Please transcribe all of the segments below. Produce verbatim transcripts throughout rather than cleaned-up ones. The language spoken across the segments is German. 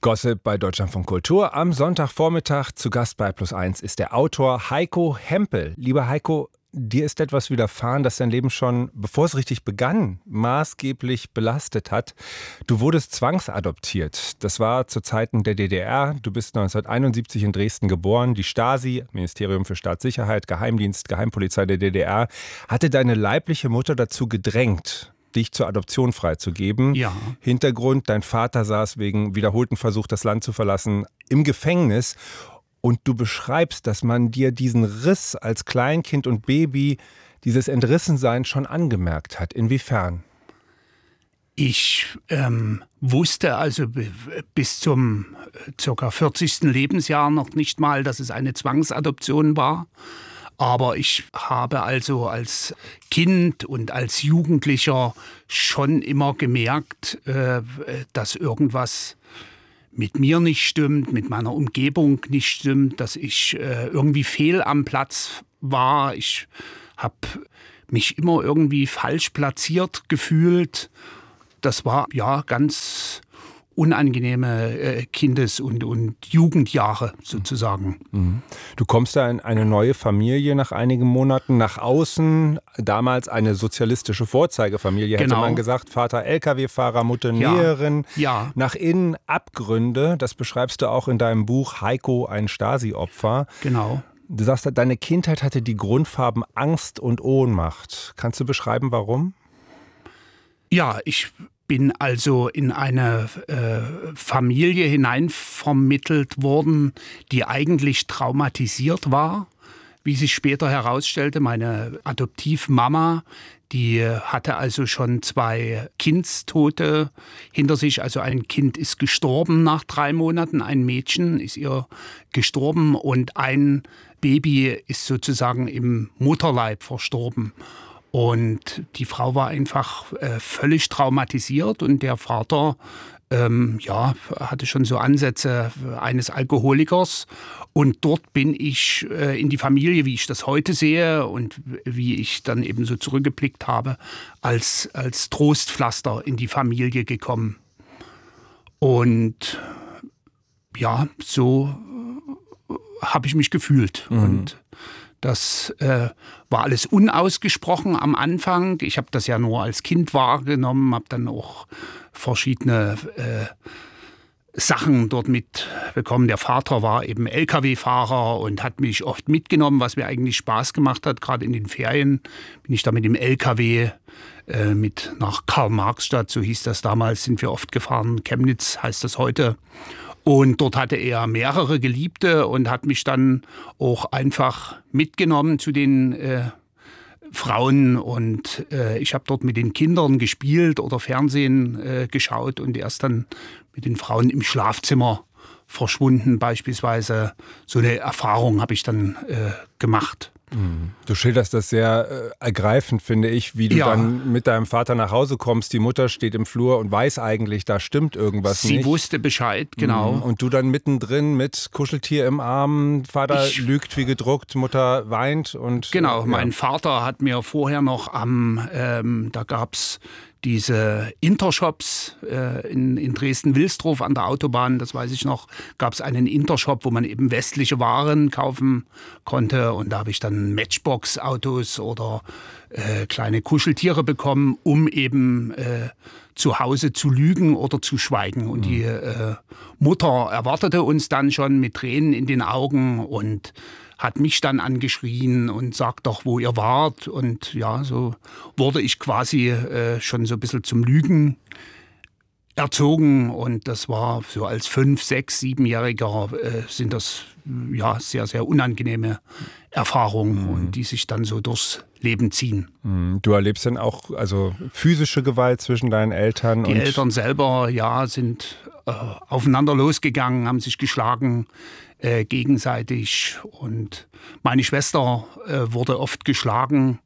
Gossip bei Deutschlandfunk Kultur. Am Sonntagvormittag zu Gast bei Plus eins ist der Autor Heiko Hempel. Lieber Heiko, dir ist etwas widerfahren, das dein Leben schon, bevor es richtig begann, maßgeblich belastet hat. Du wurdest zwangsadoptiert. Das war zu Zeiten der D D R. Du bist neunzehnhunderteinundsiebzig in Dresden geboren. Die Stasi, Ministerium für Staatssicherheit, Geheimdienst, Geheimpolizei der D D R, hatte deine leibliche Mutter dazu gedrängt, dich zur Adoption freizugeben. Ja. Hintergrund, dein Vater saß wegen wiederholten Versuch, das Land zu verlassen, im Gefängnis. Und du beschreibst, dass man dir diesen Riss als Kleinkind und Baby, dieses Entrissen-Sein schon angemerkt hat. Inwiefern? Ich ähm, wusste also b- bis zum äh, ca. vierzigsten Lebensjahr noch nicht mal, dass es eine Zwangsadoption war. Aber ich habe also als Kind und als Jugendlicher schon immer gemerkt, äh, dass irgendwas mit mir nicht stimmt, mit meiner Umgebung nicht stimmt, dass ich äh, irgendwie fehl am Platz war. Ich habe mich immer irgendwie falsch platziert gefühlt. Das war ja ganz unangenehme äh, Kindes- und, und Jugendjahre sozusagen. Mhm. Du kommst da in eine neue Familie nach einigen Monaten, nach außen, damals eine sozialistische Vorzeigefamilie, hätte Genau. man gesagt, Vater L K W-Fahrer, Mutter Ja. Näherin, Ja. nach innen Abgründe, das beschreibst du auch in deinem Buch Heiko, ein Stasi-Opfer. Genau. Du sagst, deine Kindheit hatte die Grundfarben Angst und Ohnmacht. Kannst du beschreiben, warum? Ja, ich bin also in eine äh, Familie hineinvermittelt worden, die eigentlich traumatisiert war. Wie sich später herausstellte, meine Adoptivmama, die hatte also schon zwei Kindstote hinter sich. Also ein Kind ist gestorben nach drei Monaten, ein Mädchen ist ihr gestorben und ein Baby ist sozusagen im Mutterleib verstorben. Und die Frau war einfach äh, völlig traumatisiert und der Vater ähm, ja, hatte schon so Ansätze eines Alkoholikers. Und dort bin ich äh, in die Familie, wie ich das heute sehe und wie ich dann eben so zurückgeblickt habe, als, als Trostpflaster in die Familie gekommen. Und ja, so habe ich mich gefühlt. Mhm. Und das äh, war alles unausgesprochen am Anfang. Ich habe das ja nur als Kind wahrgenommen, habe dann auch verschiedene äh, Sachen dort mitbekommen. Der Vater war eben L K W-Fahrer und hat mich oft mitgenommen, was mir eigentlich Spaß gemacht hat. Gerade in den Ferien bin ich da mit dem L K W äh, mit nach Karl-Marx-Stadt, so hieß das damals, sind wir oft gefahren. Chemnitz heißt das heute. Und dort hatte er mehrere Geliebte und hat mich dann auch einfach mitgenommen zu den äh, Frauen. Und äh, ich habe dort mit den Kindern gespielt oder Fernsehen äh, geschaut und er ist dann mit den Frauen im Schlafzimmer verschwunden beispielsweise. So eine Erfahrung habe ich dann äh, gemacht. Du schilderst das sehr äh, ergreifend, finde ich, wie du Ja. dann mit deinem Vater nach Hause kommst. Die Mutter steht im Flur und weiß eigentlich, da stimmt irgendwas Sie nicht. wusste Bescheid, genau. Und du dann mittendrin mit Kuscheltier im Arm, Vater Ich- lügt wie gedruckt, Mutter weint und... Genau, äh, mein ja. Vater hat mir vorher noch am, ähm, da gab's diese Intershops äh, in, in Dresden-Wilsdruf an der Autobahn, das weiß ich noch, gab es einen Intershop, wo man eben westliche Waren kaufen konnte. Und da habe ich dann Matchbox-Autos oder äh, kleine Kuscheltiere bekommen, um eben äh, zu Hause zu lügen oder zu schweigen. Und die äh, Mutter erwartete uns dann schon mit Tränen in den Augen und hat mich dann angeschrien und sagt doch, wo ihr wart. Und ja, so wurde ich quasi äh, schon so ein bisschen zum Lügen erzogen. Und das war so als fünf-, sechs-, siebenjähriger äh, sind das ja sehr, sehr unangenehme Erfahrungen, mhm. und die sich dann so durchs Leben ziehen. Du erlebst dann auch also physische Gewalt zwischen deinen Eltern? Die und Eltern selber, ja, sind äh, aufeinander losgegangen, haben sich geschlagen äh, gegenseitig. Und meine Schwester äh, wurde oft geschlagen.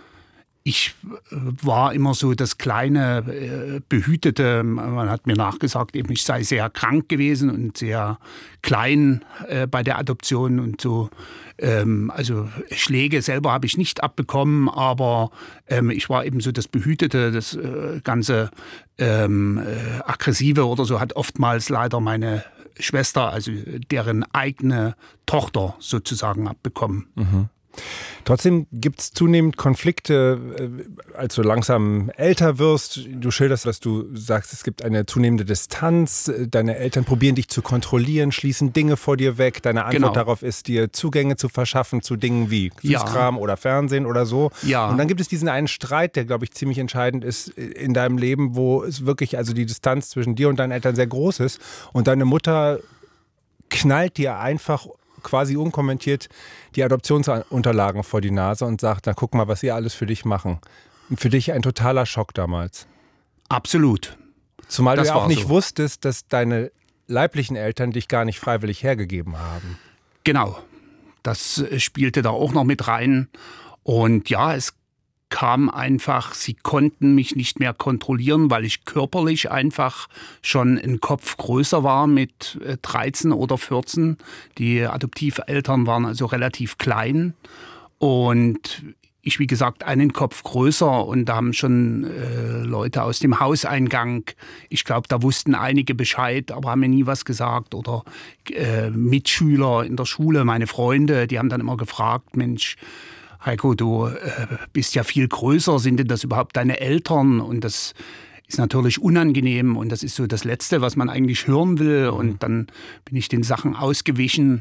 Ich äh, war immer so das kleine, äh, behütete, man hat mir nachgesagt, eben ich sei sehr krank gewesen und sehr klein äh, bei der Adoption und so. Ähm, also Schläge selber habe ich nicht abbekommen, aber ähm, ich war eben so das Behütete, das äh, ganze ähm, äh, Aggressive oder so hat oftmals leider meine Schwester, also deren eigene Tochter sozusagen bekommen. Mhm. Trotzdem gibt es zunehmend Konflikte, als du langsam älter wirst. Du schilderst, dass du sagst, es gibt eine zunehmende Distanz. Deine Eltern probieren dich zu kontrollieren, schließen Dinge vor dir weg. Deine Antwort genau. darauf ist, dir Zugänge zu verschaffen zu Dingen wie Süßkram ja. oder Fernsehen oder so. Ja. Und dann gibt es diesen einen Streit, der, glaube ich, ziemlich entscheidend ist in deinem Leben, wo es wirklich, also die Distanz zwischen dir und deinen Eltern sehr groß ist. Und deine Mutter knallt dir einfach quasi unkommentiert die Adoptionsunterlagen vor die Nase und sagt, na guck mal, was sie alles für dich machen. Für dich ein totaler Schock damals. Absolut. Zumal das du ja auch nicht so. wusstest, dass deine leiblichen Eltern dich gar nicht freiwillig hergegeben haben. Genau. Das spielte da auch noch mit rein. Und ja, es kam einfach, sie konnten mich nicht mehr kontrollieren, weil ich körperlich einfach schon ein Kopf größer war mit dreizehn oder vierzehn. Die Adoptiveltern waren also relativ klein und ich, wie gesagt, einen Kopf größer und da haben schon äh, Leute aus dem Hauseingang, ich glaube, da wussten einige Bescheid, aber haben mir nie was gesagt oder äh, Mitschüler in der Schule, meine Freunde, die haben dann immer gefragt, Mensch, Heiko, du äh, bist ja viel größer, sind denn das überhaupt deine Eltern? Und das ist natürlich unangenehm und das ist so das Letzte, was man eigentlich hören will. Und dann bin ich den Sachen ausgewichen.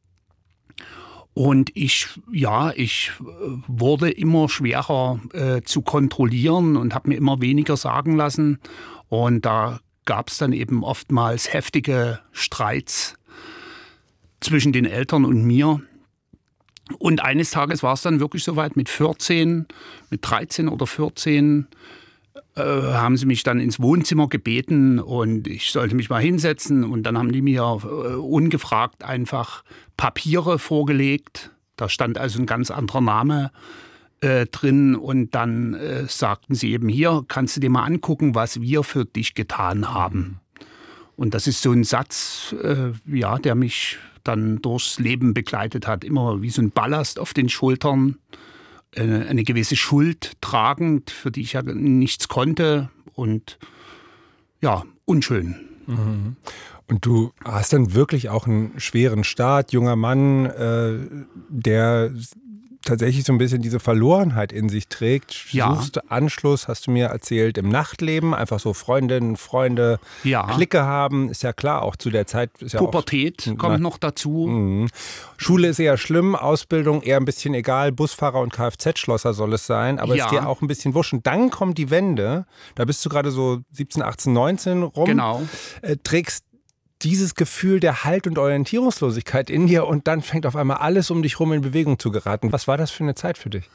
Und ich, ja, ich wurde immer schwerer äh, zu kontrollieren und habe mir immer weniger sagen lassen. Und da gab es dann eben oftmals heftige Streits zwischen den Eltern und mir. Und eines Tages war es dann wirklich soweit, mit vierzehn, mit dreizehn oder vierzehn äh, haben sie mich dann ins Wohnzimmer gebeten und ich sollte mich mal hinsetzen. Und dann haben die mir äh, ungefragt einfach Papiere vorgelegt. Da stand also ein ganz anderer Name äh, drin. Und dann äh, sagten sie eben, hier kannst du dir mal angucken, was wir für dich getan haben. Und das ist so ein Satz, äh, ja, der mich dann durchs Leben begleitet hat, immer wie so ein Ballast auf den Schultern, eine, eine gewisse Schuld tragend, für die ich ja nichts konnte und ja, unschön. Mhm. Und du hast dann wirklich auch einen schweren Start, junger Mann, äh, der tatsächlich so ein bisschen diese Verlorenheit in sich trägt. Ja. Suchst Anschluss, hast du mir erzählt, im Nachtleben, einfach so Freundinnen, Freunde, ja. Clique haben, ist ja klar, auch zu der Zeit. Ist ja Pubertät auch, kommt na, noch dazu. Mh. Schule ist eher schlimm, Ausbildung eher ein bisschen egal, Busfahrer und Kfz-Schlosser soll es sein, aber ja. ist dir auch ein bisschen wurscht. Und dann kommt die Wende, da bist du gerade so siebzehn, achtzehn, neunzehn rum, genau. äh, trägst dieses Gefühl der Halt- und Orientierungslosigkeit in dir und dann fängt auf einmal alles um dich rum in Bewegung zu geraten. Was war das für eine Zeit für dich?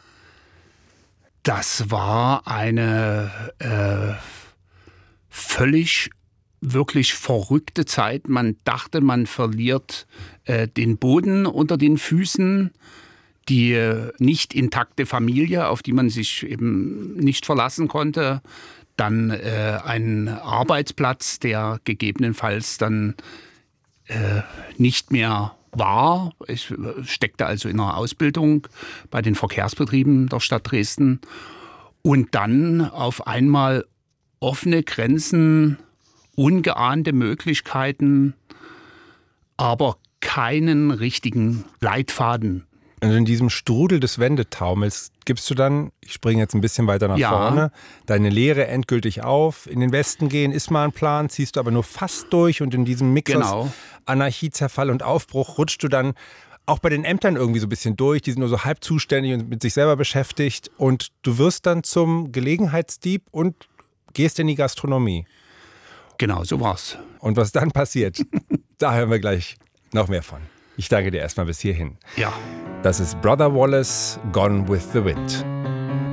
Das war eine äh, völlig, wirklich verrückte Zeit. Man dachte, man verliert äh, den Boden unter den Füßen, die äh, nicht intakte Familie, auf die man sich eben nicht verlassen konnte. Dann äh, ein Arbeitsplatz, der gegebenenfalls dann äh, nicht mehr war. Ich steckte also in einer Ausbildung bei den Verkehrsbetrieben der Stadt Dresden. Und dann auf einmal offene Grenzen, ungeahnte Möglichkeiten, aber keinen richtigen Leitfaden. Also in diesem Strudel des Wendetaumels gibst du dann, ich springe jetzt ein bisschen weiter nach ja. vorne, deine Lehre endgültig auf. In den Westen gehen ist mal ein Plan, ziehst du aber nur fast durch und in diesem Mix genau. aus Anarchie, Zerfall und Aufbruch rutscht du dann auch bei den Ämtern irgendwie so ein bisschen durch. Die sind nur so halb zuständig und mit sich selber beschäftigt und du wirst dann zum Gelegenheitsdieb und gehst in die Gastronomie. Genau, so war's. Und was dann passiert, da hören wir gleich noch mehr von. Ich danke dir erstmal bis hierhin. Ja. Das ist Brother Wallace, Gone with the Wind.